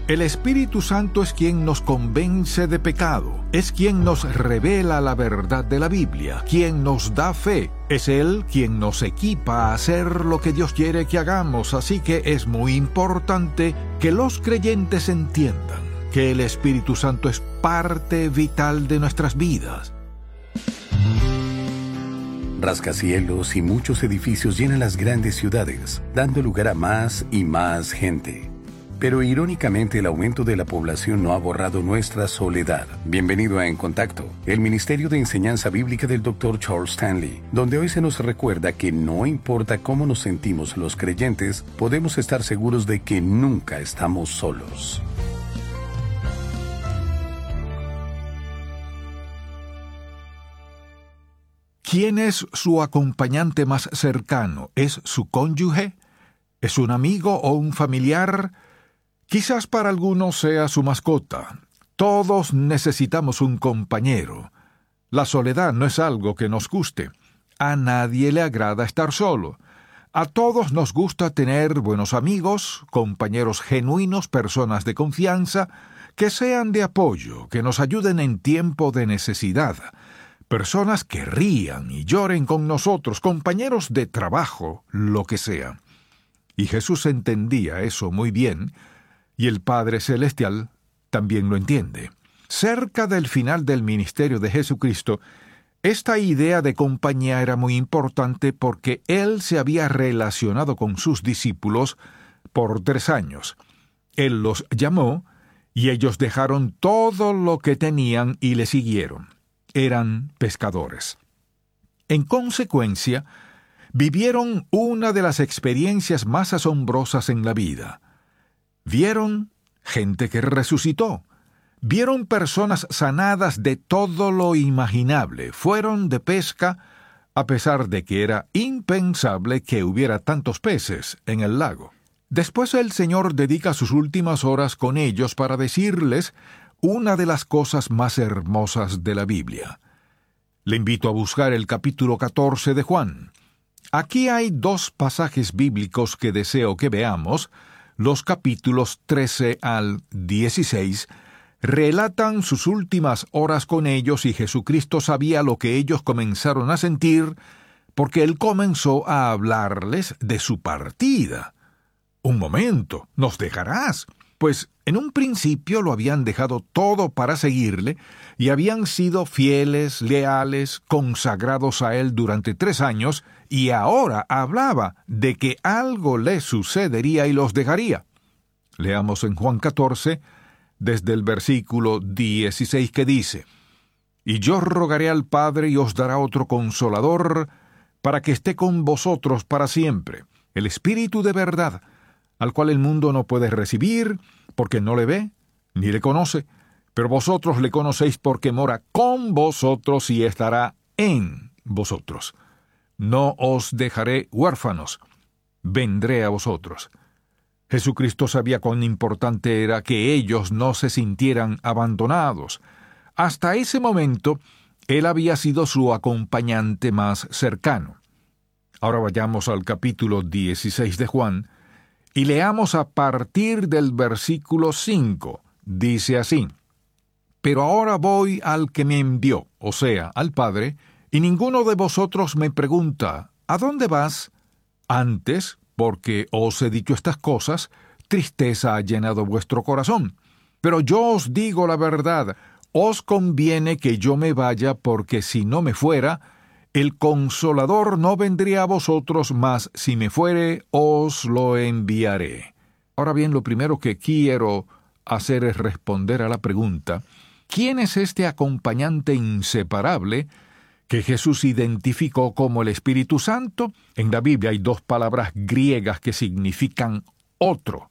El Espíritu Santo es quien nos convence de pecado, es quien nos revela la verdad de la Biblia, quien nos da fe, es Él quien nos equipa a hacer lo que Dios quiere que hagamos, así que es muy importante que los creyentes entiendan que el Espíritu Santo es parte vital de nuestras vidas. Rascacielos y muchos edificios llenan las grandes ciudades, dando lugar a más y más gente. Pero irónicamente el aumento de la población no ha borrado nuestra soledad. Bienvenido a En Contacto, el Ministerio de Enseñanza Bíblica del Dr. Charles Stanley, donde hoy se nos recuerda que no importa cómo nos sentimos los creyentes, podemos estar seguros de que nunca estamos solos. ¿Quién es su acompañante más cercano? ¿Es su cónyuge? ¿Es un amigo o un familiar? Quizás para algunos sea su mascota. Todos necesitamos un compañero. La soledad no es algo que nos guste. A nadie le agrada estar solo. A todos nos gusta tener buenos amigos, compañeros genuinos, personas de confianza, que sean de apoyo, que nos ayuden en tiempo de necesidad. Personas que rían y lloren con nosotros, compañeros de trabajo, lo que sea. Y Jesús entendía eso muy bien, y el Padre Celestial también lo entiende. Cerca del final del ministerio de Jesucristo, esta idea de compañía era muy importante porque Él se había relacionado con sus discípulos por 3 años. Él los llamó, y ellos dejaron todo lo que tenían y le siguieron. Eran pescadores. En consecuencia, vivieron una de las experiencias más asombrosas en la vida. Vieron gente que resucitó. Vieron personas sanadas de todo lo imaginable. Fueron de pesca, a pesar de que era impensable que hubiera tantos peces en el lago. Después el Señor dedica sus últimas horas con ellos para decirles una de las cosas más hermosas de la Biblia. Le invito a buscar el capítulo 14 de Juan. Aquí hay 2 pasajes bíblicos que deseo que veamos. Los capítulos 13 al 16 relatan sus últimas horas con ellos y Jesucristo sabía lo que ellos comenzaron a sentir porque Él comenzó a hablarles de su partida. «Un momento, ¿nos dejarás?» Pues en un principio lo habían dejado todo para seguirle y habían sido fieles, leales, consagrados a Él durante 3 años, y ahora hablaba de que algo le sucedería y los dejaría. Leamos en Juan 14, desde el versículo 16 que dice: «Y yo rogaré al Padre y os dará otro Consolador, para que esté con vosotros para siempre, el Espíritu de verdad, al cual el mundo no puede recibir, porque no le ve, ni le conoce, pero vosotros le conocéis porque mora con vosotros y estará en vosotros. No os dejaré huérfanos, vendré a vosotros». Jesucristo sabía cuán importante era que ellos no se sintieran abandonados. Hasta ese momento, Él había sido su acompañante más cercano. Ahora vayamos al capítulo 16 de Juan, y leamos a partir del versículo 5. Dice así: «Pero ahora voy al que me envió, o sea, al Padre, y ninguno de vosotros me pregunta, ¿a dónde vas? Antes, porque os he dicho estas cosas, tristeza ha llenado vuestro corazón. Pero yo os digo la verdad, os conviene que yo me vaya, porque si no me fuera, el Consolador no vendría a vosotros, mas si me fuere, os lo enviaré». Ahora bien, lo primero que quiero hacer es responder a la pregunta: ¿quién es este acompañante inseparable que Jesús identificó como el Espíritu Santo? En la Biblia hay 2 palabras griegas que significan otro.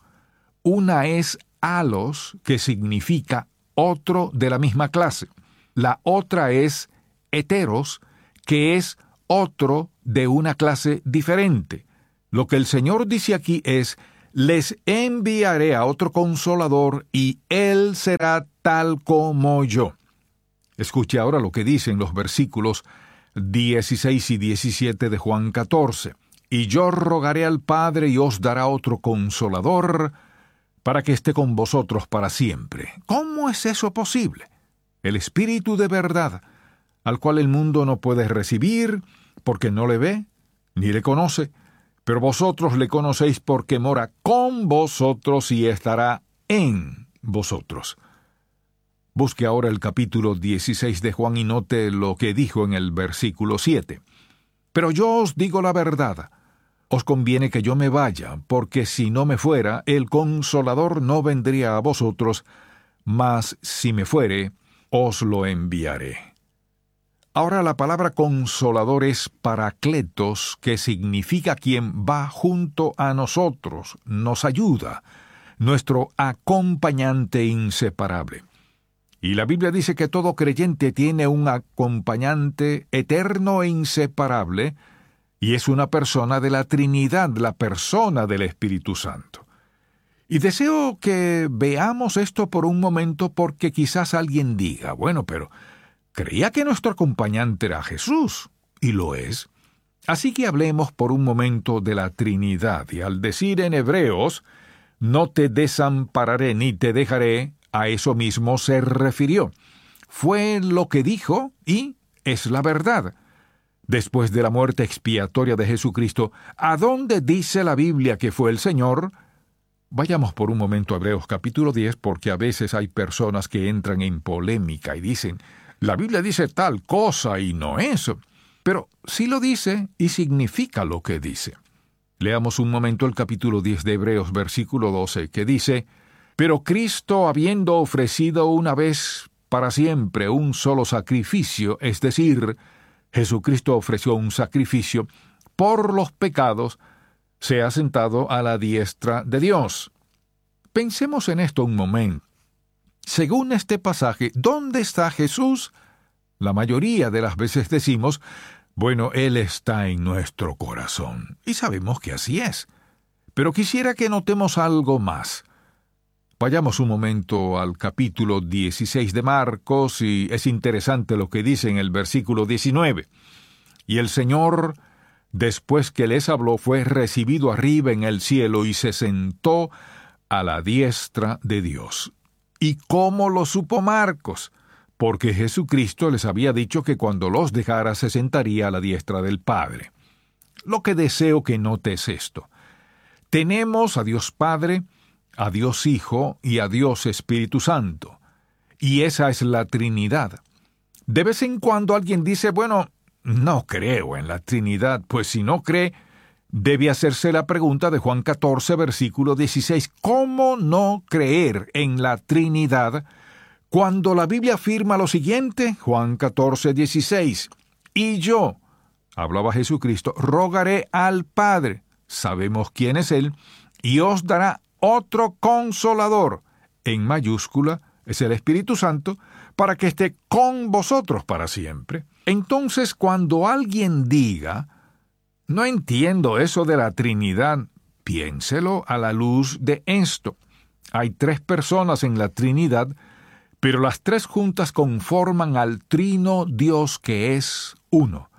Una es alos, que significa otro de la misma clase. La otra es heteros, que es otro de una clase diferente. Lo que el Señor dice aquí es: les enviaré a otro Consolador y Él será tal como yo. Escuche ahora lo que dicen los versículos 16 y 17 de Juan 14. «Y yo rogaré al Padre y os dará otro Consolador, para que esté con vosotros para siempre. ¿Cómo es eso posible? El Espíritu de verdad, al cual el mundo no puede recibir, porque no le ve, ni le conoce, pero vosotros le conocéis porque mora con vosotros y estará en vosotros. Busque ahora el capítulo 16 de Juan y note lo que dijo en el versículo 7. Pero yo os digo la verdad. Os conviene que yo me vaya, porque si no me fuera, el Consolador no vendría a vosotros, mas si me fuere, os lo enviaré. Ahora la palabra consolador es paracletos, que significa quien va junto a nosotros, nos ayuda, nuestro acompañante inseparable. Y la Biblia dice que todo creyente tiene un acompañante eterno e inseparable, y es una persona de la Trinidad, la persona del Espíritu Santo. Y deseo que veamos esto por un momento porque quizás alguien diga, bueno, pero creía que nuestro acompañante era Jesús, y lo es. Así que hablemos por un momento de la Trinidad, y al decir en Hebreos, no te desampararé ni te dejaré, a eso mismo se refirió. Fue lo que dijo y es la verdad. Después de la muerte expiatoria de Jesucristo, ¿a dónde dice la Biblia que fue el Señor? Vayamos por un momento a Hebreos capítulo 10, porque a veces hay personas que entran en polémica y dicen, la Biblia dice tal cosa y no eso. Pero sí lo dice y significa lo que dice. Leamos un momento el capítulo 10 de Hebreos, versículo 12, que dice, pero Cristo, habiendo ofrecido una vez para siempre un solo sacrificio, es decir, Jesucristo ofreció un sacrificio por los pecados, se ha sentado a la diestra de Dios. Pensemos en esto un momento. Según este pasaje, ¿dónde está Jesús? La mayoría de las veces decimos, bueno, Él está en nuestro corazón. Y sabemos que así es. Pero quisiera que notemos algo más. Vayamos un momento al capítulo 16 de Marcos, y es interesante lo que dice en el versículo 19. Y el Señor, después que les habló, fue recibido arriba en el cielo y se sentó a la diestra de Dios. ¿Y cómo lo supo Marcos? Porque Jesucristo les había dicho que cuando los dejara se sentaría a la diestra del Padre. Lo que deseo que note es esto. Tenemos a Dios Padre, a Dios Hijo y a Dios Espíritu Santo. Y esa es la Trinidad. De vez en cuando alguien dice, bueno, no creo en la Trinidad. Pues si no cree, debe hacerse la pregunta de Juan 14, versículo 16. ¿Cómo no creer en la Trinidad cuando la Biblia afirma lo siguiente? Juan 14, 16. Y yo, hablaba Jesucristo, rogaré al Padre, sabemos quién es Él, y os dará otro consolador, en mayúscula, es el Espíritu Santo, para que esté con vosotros para siempre. Entonces, cuando alguien diga, no entiendo eso de la Trinidad, piénselo a la luz de esto. Hay 3 personas en la Trinidad, pero las 3 juntas conforman al trino Dios que es uno.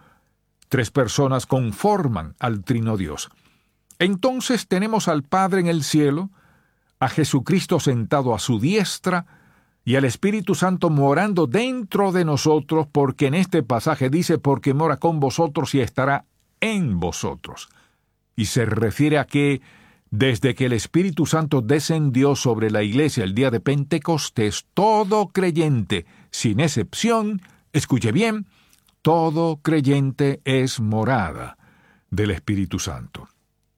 3 personas conforman al trino Dios. Entonces tenemos al Padre en el cielo, a Jesucristo sentado a su diestra, y al Espíritu Santo morando dentro de nosotros, porque en este pasaje dice, porque mora con vosotros y estará en vosotros. Y se refiere a que, desde que el Espíritu Santo descendió sobre la iglesia el día de Pentecostés, todo creyente, sin excepción, escuche bien, todo creyente es morada del Espíritu Santo.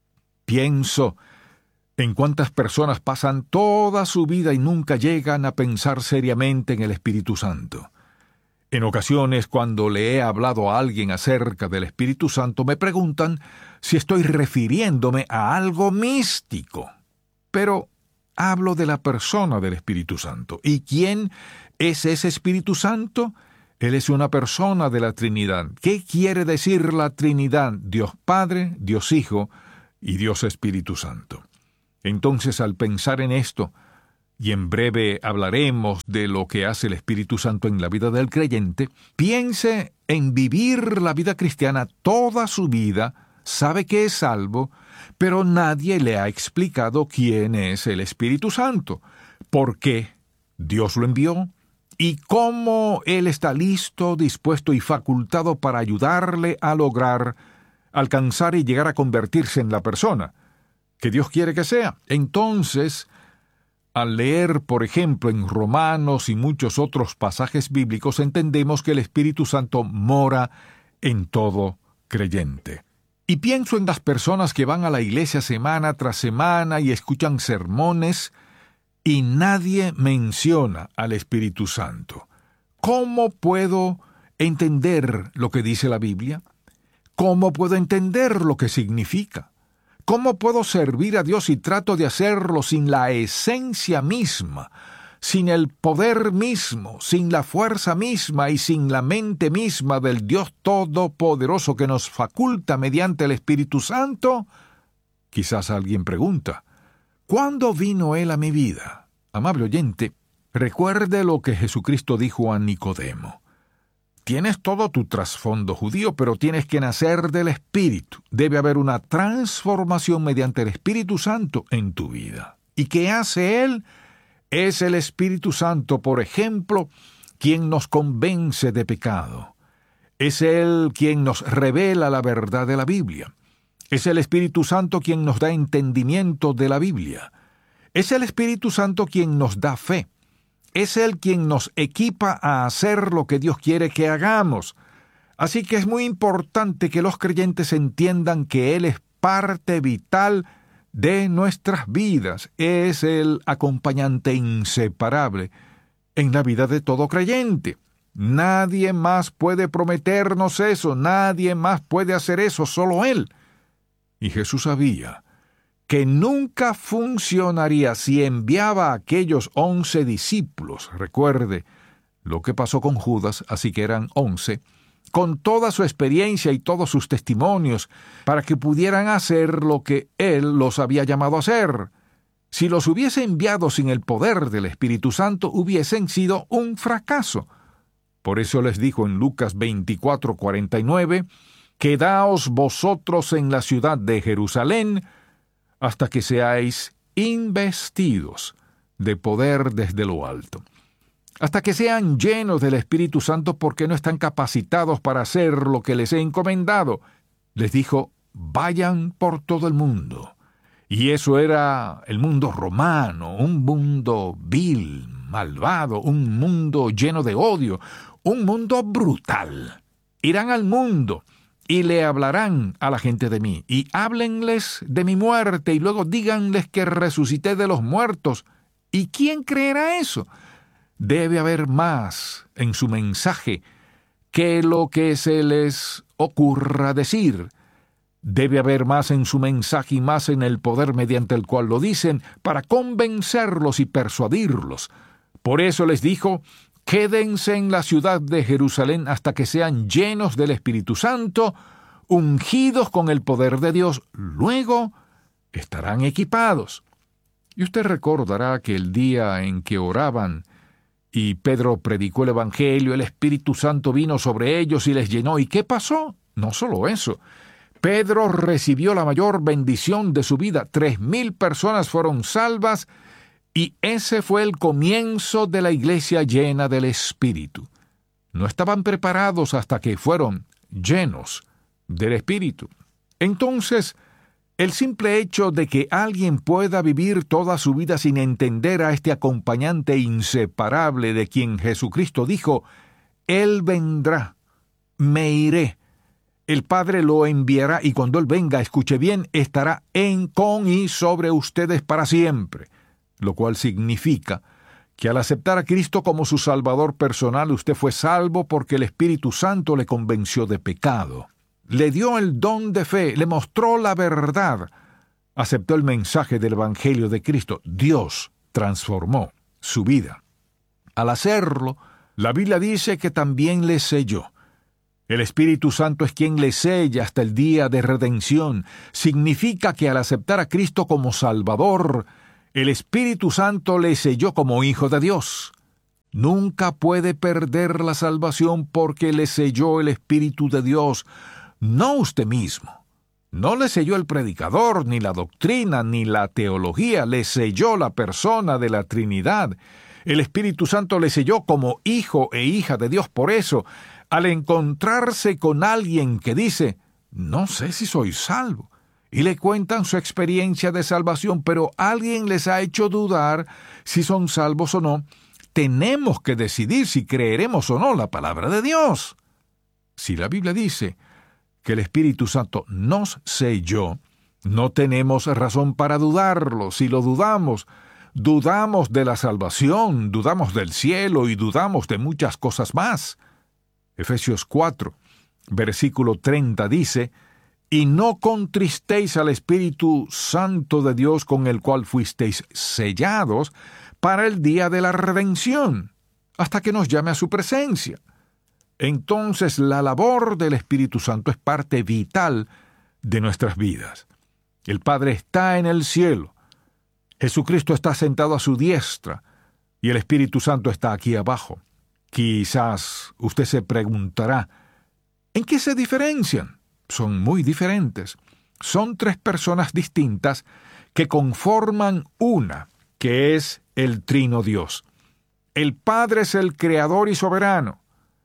Pienso en cuántas personas pasan toda su vida y nunca llegan a pensar seriamente en el Espíritu Santo. En ocasiones, cuando le he hablado a alguien acerca del Espíritu Santo, me preguntan si estoy refiriéndome a algo místico. Pero hablo de la persona del Espíritu Santo. ¿Y quién es ese Espíritu Santo? Él es una persona de la Trinidad. ¿Qué quiere decir la Trinidad? Dios Padre, Dios Hijo y Dios Espíritu Santo. Entonces, al pensar en esto, y en breve hablaremos de lo que hace el Espíritu Santo en la vida del creyente, piense en vivir la vida cristiana toda su vida, sabe que es salvo, pero nadie le ha explicado quién es el Espíritu Santo, por qué Dios lo envió y cómo Él está listo, dispuesto y facultado para ayudarle a lograr, alcanzar y llegar a convertirse en la persona que Dios quiere que sea. Entonces, al leer, por ejemplo, en Romanos y muchos otros pasajes bíblicos, entendemos que el Espíritu Santo mora en todo creyente. Y pienso en las personas que van a la iglesia semana tras semana y escuchan sermones y nadie menciona al Espíritu Santo. ¿Cómo puedo entender lo que dice la Biblia? ¿Cómo puedo entender lo que significa? ¿Cómo puedo servir a Dios y trato de hacerlo sin la esencia misma, sin el poder mismo, sin la fuerza misma y sin la mente misma del Dios Todopoderoso que nos faculta mediante el Espíritu Santo? Quizás alguien pregunta, ¿cuándo vino Él a mi vida? Amable oyente, recuerde lo que Jesucristo dijo a Nicodemo. Tienes todo tu trasfondo judío, pero tienes que nacer del Espíritu. Debe haber una transformación mediante el Espíritu Santo en tu vida. ¿Y qué hace Él? Es el Espíritu Santo, por ejemplo, quien nos convence de pecado. Es Él quien nos revela la verdad de la Biblia. Es el Espíritu Santo quien nos da entendimiento de la Biblia. Es el Espíritu Santo quien nos da fe. Es Él quien nos equipa a hacer lo que Dios quiere que hagamos. Así que es muy importante que los creyentes entiendan que Él es parte vital de nuestras vidas. Es el acompañante inseparable en la vida de todo creyente. Nadie más puede prometernos eso, nadie más puede hacer eso, solo Él. Y Jesús sabía que nunca funcionaría si enviaba a aquellos 11 discípulos. Recuerde lo que pasó con Judas, así que eran 11, con toda su experiencia y todos sus testimonios, para que pudieran hacer lo que Él los había llamado a hacer. Si los hubiese enviado sin el poder del Espíritu Santo, hubiesen sido un fracaso. Por eso les dijo en Lucas 24:49, «Quedaos vosotros en la ciudad de Jerusalén, hasta que seáis investidos de poder desde lo alto». Hasta que sean llenos del Espíritu Santo, porque no están capacitados para hacer lo que les he encomendado. Les dijo, vayan por todo el mundo. Y eso era el mundo romano, un mundo vil, malvado, un mundo lleno de odio, un mundo brutal. Irán al mundo y le hablarán a la gente de mí, y háblenles de mi muerte, y luego díganles que resucité de los muertos. ¿Y quién creerá eso? Debe haber más en su mensaje que lo que se les ocurra decir. Debe haber más en su mensaje y más en el poder mediante el cual lo dicen, para convencerlos y persuadirlos. Por eso les dijo, quédense en la ciudad de Jerusalén hasta que sean llenos del Espíritu Santo, ungidos con el poder de Dios. Luego estarán equipados. Y usted recordará que el día en que oraban y Pedro predicó el Evangelio, el Espíritu Santo vino sobre ellos y les llenó. ¿Y qué pasó? No solo eso. Pedro recibió la mayor bendición de su vida. 3,000 personas fueron salvas, y ese fue el comienzo de la iglesia llena del Espíritu. No estaban preparados hasta que fueron llenos del Espíritu. Entonces, el simple hecho de que alguien pueda vivir toda su vida sin entender a este acompañante inseparable de quien Jesucristo dijo, Él vendrá, me iré, el Padre lo enviará, y cuando Él venga, escuche bien, estará en, con y sobre ustedes para siempre. Lo cual significa que al aceptar a Cristo como su Salvador personal, usted fue salvo porque el Espíritu Santo le convenció de pecado. Le dio el don de fe, le mostró la verdad, aceptó el mensaje del Evangelio de Cristo. Dios transformó su vida. Al hacerlo, la Biblia dice que también le selló. El Espíritu Santo es quien le sella hasta el día de redención. Significa que al aceptar a Cristo como Salvador, el Espíritu Santo le selló como hijo de Dios. Nunca puede perder la salvación porque le selló el Espíritu de Dios, no usted mismo. No le selló el predicador, ni la doctrina, ni la teología, le selló la persona de la Trinidad. El Espíritu Santo le selló como hijo e hija de Dios. Por eso, al encontrarse con alguien que dice, no sé si soy salvo, y le cuentan su experiencia de salvación, pero alguien les ha hecho dudar si son salvos o no, tenemos que decidir si creeremos o no la palabra de Dios. Si la Biblia dice que el Espíritu Santo nos selló, no tenemos razón para dudarlo. Si lo dudamos, dudamos de la salvación, dudamos del cielo y dudamos de muchas cosas más. Efesios 4, versículo 30 dice, «Y no contristéis al Espíritu Santo de Dios, con el cual fuisteis sellados para el día de la redención, hasta que nos llame a su presencia». Entonces, la labor del Espíritu Santo es parte vital de nuestras vidas. El Padre está en el cielo, Jesucristo está sentado a su diestra y el Espíritu Santo está aquí abajo. Quizás usted se preguntará, ¿en qué se diferencian? Son muy diferentes. Son tres personas distintas que conforman una, que es el Trino Dios. El Padre es el Creador y soberano.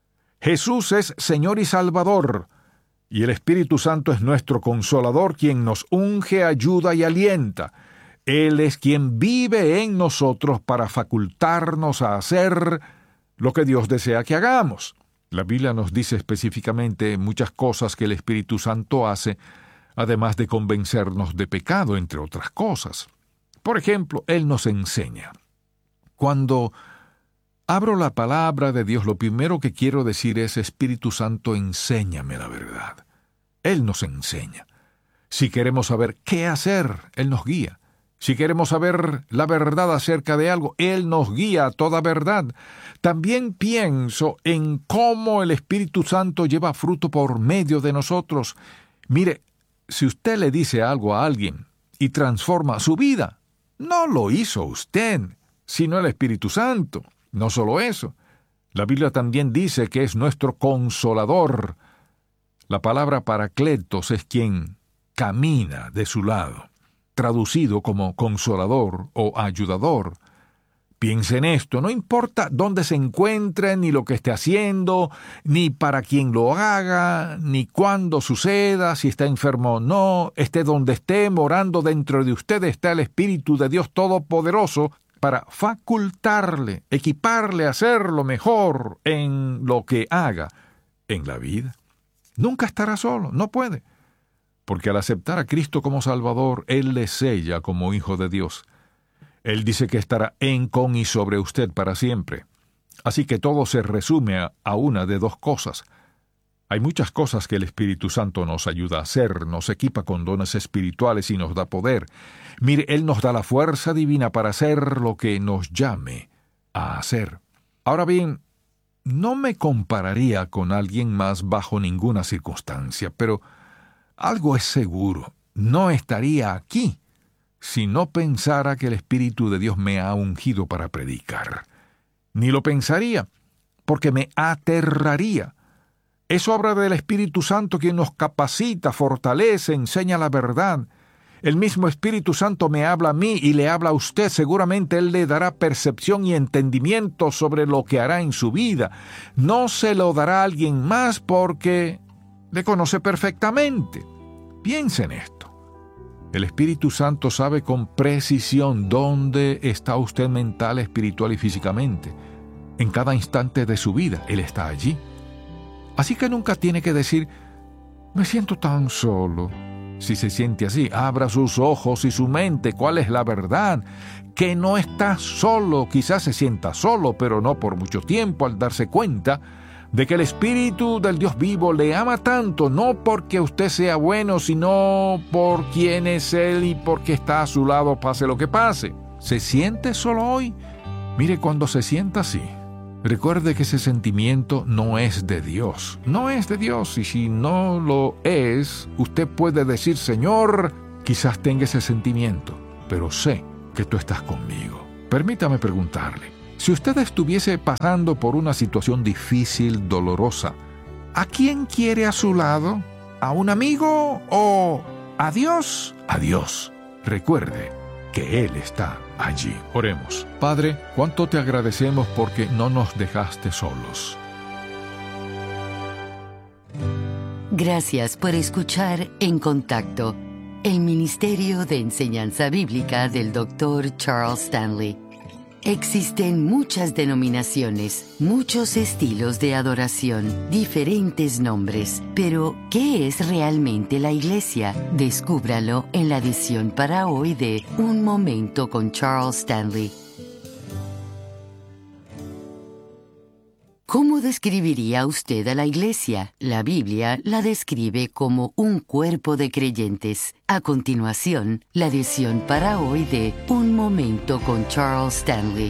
Jesús es Señor y Salvador, y el Espíritu Santo es nuestro Consolador, quien nos unge, ayuda y alienta. Él es quien vive en nosotros para facultarnos a hacer lo que Dios desea que hagamos. La Biblia nos dice específicamente muchas cosas que el Espíritu Santo hace, además de convencernos de pecado, entre otras cosas. Por ejemplo, Él nos enseña. Cuando abro la palabra de Dios, lo primero que quiero decir es, Espíritu Santo, enséñame la verdad. Él nos enseña. Si queremos saber qué hacer, Él nos guía. Si queremos saber la verdad acerca de algo, Él nos guía a toda verdad. También pienso en cómo el Espíritu Santo lleva fruto por medio de nosotros. Mire, si usted le dice algo a alguien y transforma su vida, no lo hizo usted, sino el Espíritu Santo. No solo eso, la Biblia también dice que es nuestro Consolador. La palabra Paracletos es quien camina de su lado, traducido como Consolador o Ayudador. Piense en esto, no importa dónde se encuentre, ni lo que esté haciendo, ni para quién lo haga, ni cuándo suceda, si está enfermo o no, esté donde esté, morando dentro de usted está el Espíritu de Dios Todopoderoso, para facultarle, equiparle a hacer lo mejor en lo que haga en la vida. Nunca estará solo, no puede, porque al aceptar a Cristo como Salvador, Él le sella como hijo de Dios. Él dice que estará en, con y sobre usted para siempre. Así que todo se resume a una de dos cosas. Hay muchas cosas que el Espíritu Santo nos ayuda a hacer, nos equipa con dones espirituales y nos da poder. Mire, Él nos da la fuerza divina para hacer lo que nos llame a hacer. Ahora bien, no me compararía con alguien más bajo ninguna circunstancia, pero algo es seguro, no estaría aquí si no pensara que el Espíritu de Dios me ha ungido para predicar. Ni lo pensaría, porque me aterraría. Es obra del Espíritu Santo quien nos capacita, fortalece, enseña la verdad. El mismo Espíritu Santo me habla a mí y le habla a usted. Seguramente Él le dará percepción y entendimiento sobre lo que hará en su vida. No se lo dará a alguien más porque le conoce perfectamente. Piense en esto. El Espíritu Santo sabe con precisión dónde está usted mental, espiritual y físicamente. En cada instante de su vida, Él está allí. Así que nunca tiene que decir, me siento tan solo. Si se siente así, abra sus ojos y su mente. ¿Cuál es la verdad? Que no está solo. Quizás se sienta solo, pero no por mucho tiempo, al darse cuenta de que el Espíritu del Dios vivo le ama tanto, no porque usted sea bueno, sino por quién es Él y porque está a su lado, pase lo que pase. ¿Se siente solo hoy? Mire, cuando se sienta así, recuerde que ese sentimiento no es de Dios. No es de Dios, y si no lo es, usted puede decir, Señor, quizás tenga ese sentimiento, pero sé que tú estás conmigo. Permítame preguntarle, si usted estuviese pasando por una situación difícil, dolorosa, ¿a quién quiere a su lado? ¿A un amigo o adiós, adiós. Recuerde que Él está allí. Oremos. Padre, cuánto te agradecemos porque no nos dejaste solos. Gracias por escuchar En Contacto, el Ministerio de Enseñanza Bíblica del Dr. Charles Stanley. Existen muchas denominaciones, muchos estilos de adoración, diferentes nombres, pero ¿qué es realmente la Iglesia? Descúbralo en la edición para hoy de Un Momento con Charles Stanley. ¿Cómo describiría usted a la Iglesia? La Biblia la describe como un cuerpo de creyentes. A continuación, la edición para hoy de Un Momento con Charles Stanley.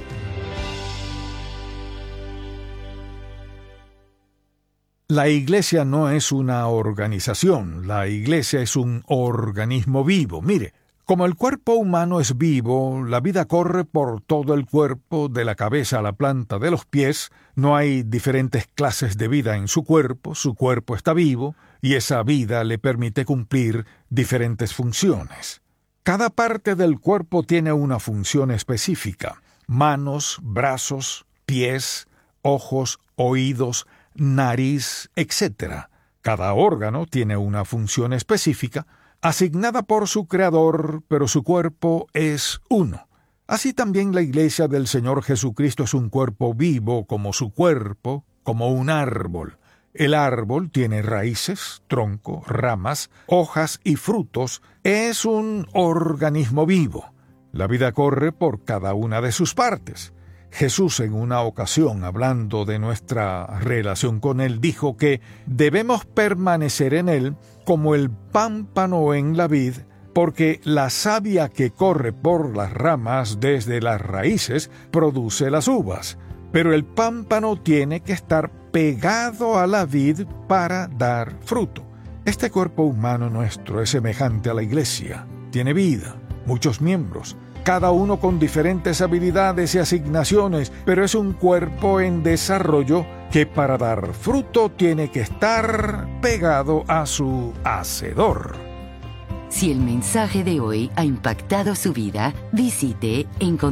La Iglesia no es una organización, la Iglesia es un organismo vivo. Mire, como el cuerpo humano es vivo, la vida corre por todo el cuerpo, de la cabeza a la planta de los pies, no hay diferentes clases de vida en su cuerpo está vivo, y esa vida le permite cumplir diferentes funciones. Cada parte del cuerpo tiene una función específica: manos, brazos, pies, ojos, oídos, nariz, etc. Cada órgano tiene una función específica, asignada por su Creador, pero su cuerpo es uno. Así también la Iglesia del Señor Jesucristo es un cuerpo vivo como su cuerpo, como un árbol. El árbol tiene raíces, tronco, ramas, hojas y frutos. Es un organismo vivo. La vida corre por cada una de sus partes. Jesús, en una ocasión, hablando de nuestra relación con Él, dijo que debemos permanecer en Él como el pámpano en la vid, porque la savia que corre por las ramas desde las raíces produce las uvas. Pero el pámpano tiene que estar pegado a la vid para dar fruto. Este cuerpo humano nuestro es semejante a la Iglesia. Tiene vida, muchos miembros, cada uno con diferentes habilidades y asignaciones, pero es un cuerpo en desarrollo que para dar fruto tiene que estar pegado a su hacedor. Si el mensaje de hoy ha impactado su vida, visite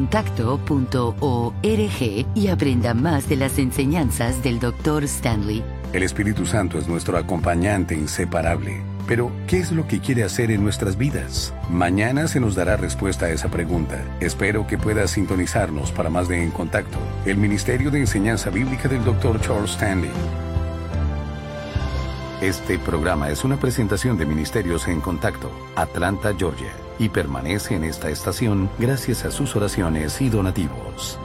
encontacto.org y aprenda más de las enseñanzas del Dr. Stanley. El Espíritu Santo es nuestro acompañante inseparable. Pero, ¿qué es lo que quiere hacer en nuestras vidas? Mañana se nos dará respuesta a esa pregunta. Espero que puedas sintonizarnos para más de En Contacto, el Ministerio de Enseñanza Bíblica del Dr. Charles Stanley. Este programa es una presentación de Ministerios En Contacto, Atlanta, Georgia, y permanece en esta estación gracias a sus oraciones y donativos.